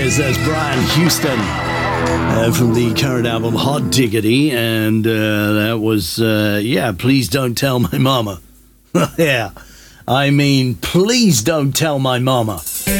is that's Brian Houston from the current album Hot Diggity, and that was Please Don't Tell My Mama. Yeah, I mean, please don't tell my mama.